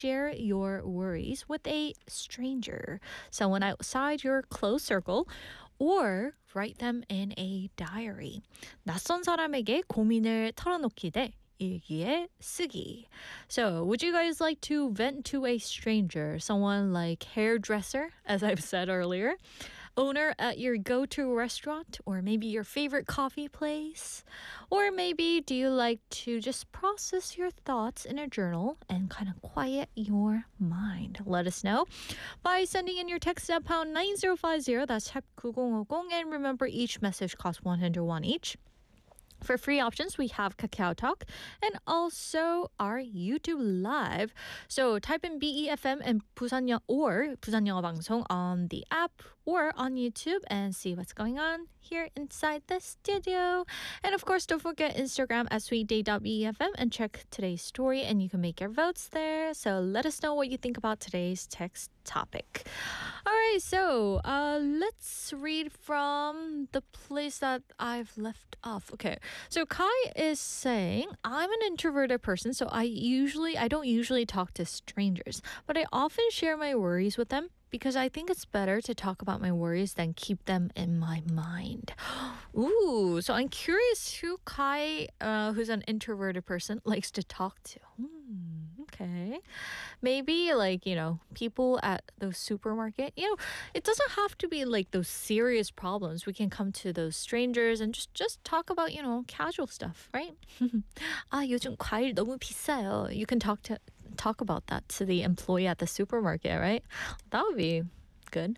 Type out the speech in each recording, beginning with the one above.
share your worries with a stranger, someone outside your close circle, or write them in a diary. 낯선 사람에게 고민을 털어놓기 대 일기에 쓰기. So, would you guys like to vent to a stranger, someone like hairdresser, as I've said earlier, owner at your go-to restaurant, or maybe your favorite coffee place? Or maybe do you like to just process your thoughts in a journal and kind of quiet your mind? Let us know by sending in your text at pound 9050, that's 샵 9050, and remember each message costs 101 each. For free options, we have Kakao Talk and also our YouTube Live. So type in BEFM and Busan 영어 방송 on the app or on YouTube and see what's going on here inside the studio. And of course, don't forget Instagram at sweetday.befm and check today's story and you can make your votes there. So let us know what you think about today's text topic. All right, so let's read from the place that I've left off. Okay, so Kai is saying, I'm an introverted person, so I don't usually talk to strangers, but I often share my worries with them because I think it's better to talk about my worries than keep them in my mind. Ooh, so I'm curious who Kai, who's an introverted person, likes to talk to. Okay. Maybe like, people at the supermarket. It doesn't have to be like those serious problems. We can come to those strangers and just talk about, casual stuff, right? 요즘 과일 너무 비싸요. You can talk about that to the employee at the supermarket, right? That would be good.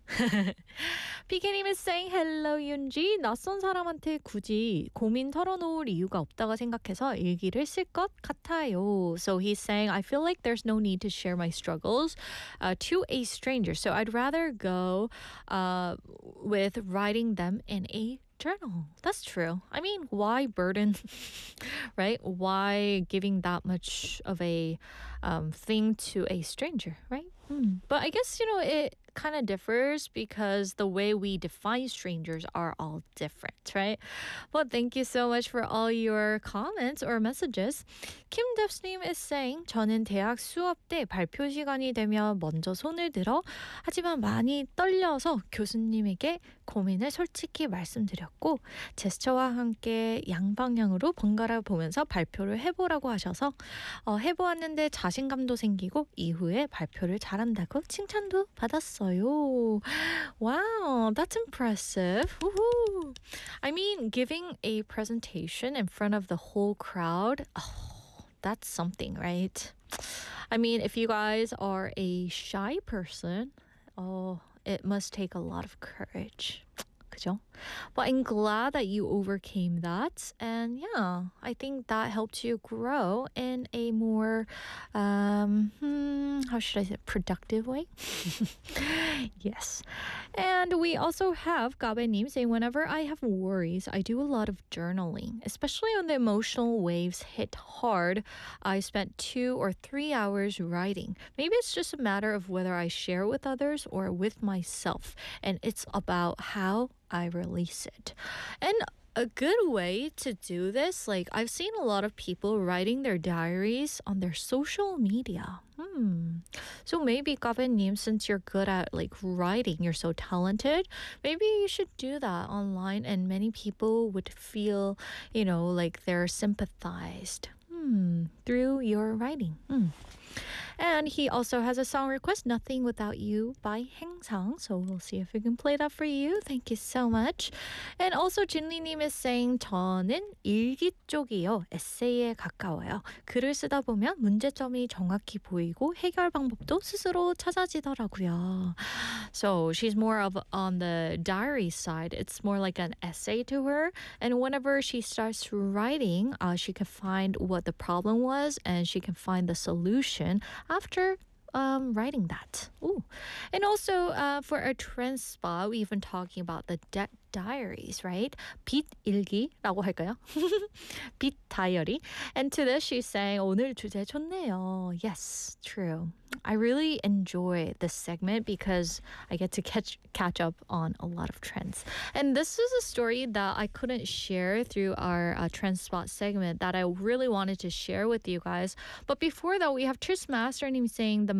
PK님 is saying, hello, 윤지. 낯선 사람한테 굳이 고민 털어놓을 이유가 없다고 생각해서 일기를 쓸 것 같아요. So he's saying, I feel like there's no need to share my struggles to a stranger. So I'd rather go with writing them in a journal. That's true. I mean, why burden, right? Why giving that much of a thing to a stranger, right? But I guess, it kind of differs because the way we define strangers are all different, right? But thank you so much for all your comments or messages. Kim Devs님 is saying, 저는 대학 수업 때 발표 시간이 되면 먼저 손을 들어 하지만 많이 떨려서 교수님에게 고민을 솔직히 말씀드렸고 제스처와 함께 양방향으로 번갈아 보면서 발표를 해보라고 하셔서 해보았는데 자신감도 생기고 이후에 발표를 잘한다고 칭찬도 받았어요. Wow, that's impressive. Woohoo. I mean, giving a presentation in front of the whole crowd, that's something, right? I mean, if you guys are a shy person, it must take a lot of courage. 그죠? But I'm glad that you overcame that. And yeah, I think that helped you grow in a more, how should I say, productive way? Yes. And we also have Gabe님 saying, whenever I have worries, I do a lot of journaling, especially when the emotional waves hit hard. I spent 2 or 3 hours writing. Maybe it's just a matter of whether I share with others or with myself. And it's about how I release it. And a good way to do this, like I've seen a lot of people writing their diaries on their social media. So maybe Gabe님, since you're good at like writing, you're so talented, maybe you should do that online and many people would feel, like they're sympathized through your writing. And he also has a song request, Nothing Without You by Haengsang. So we'll see if we can play that for you. Thank you so much. And also 진리님 is saying, 저는 일기 쪽이요. 에세이에 가까워요. 글을 쓰다 보면 문제점이 정확히 보이고 해결 방법도 스스로 찾아지더라고요. So she's more of on the diary side. It's more like an essay to her. And whenever she starts writing, she can find what the problem was and she can find the solution after writing that. Ooh. And also for our trend spot, we've been talking about the diaries, right? 빛 일기라고 할까요? 빛 diary. And to this, she's saying, 오늘 주제 좋네요. Yes, true. I really enjoy this segment because I get to catch up on a lot of trends. And this is a story that I couldn't share through our Trend Spot segment that I really wanted to share with you guys. But before that, we have Tris Master님 saying the